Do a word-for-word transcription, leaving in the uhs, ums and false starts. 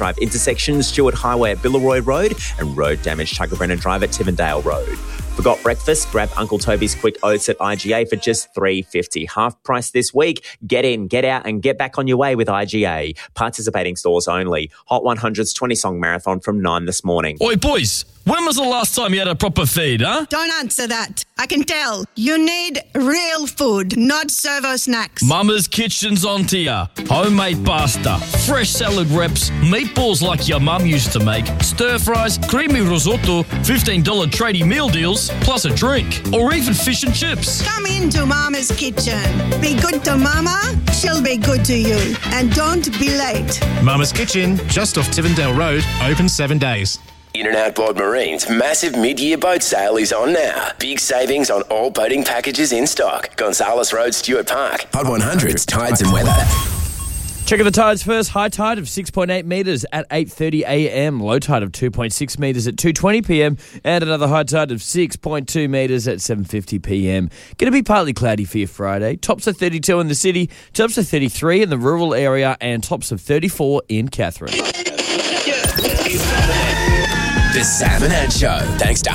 Drive intersection, Stewart Highway at Billeroy Road, and road damage Tuggabrennan Drive at Tivendale Road. Forgot breakfast? Grab Uncle Toby's Quick Oats at I G A for just three dollars fifty. Half price this week. Get in, get out and get back on your way with I G A. Participating stores only. Hot one hundred's twenty-song marathon from nine this morning. Oi, boys, when was the last time you had a proper feed, huh? Don't answer that. I can tell. You need real food, not servo snacks. Mama's Kitchen's on to ya. Homemade pasta, fresh salad wraps, meatballs like your mum used to make, stir fries, creamy risotto, fifteen dollars tradie meal deals, plus a drink, or even fish and chips. Come into Mama's Kitchen. Be good to Mama, she'll be good to you. And don't be late. Mama's Kitchen, just off Tivendale Road, open seven days. In and Outboard Marine's massive mid-year boat sale is on now. Big savings on all boating packages in stock. Gonzales Road, Stewart Park. Hot one hundred's Tides and Weather. Checking the tides first. High tide of six point eight metres at eight thirty a m. Low tide of two point six metres at two twenty p m. And another high tide of six point two metres at seven fifty p m. Going to be partly cloudy for your Friday. Tops of thirty-two in the city, tops of thirty-three in the rural area, and tops of thirty-four in Catherine. The Sam and Ed Show. Thanks to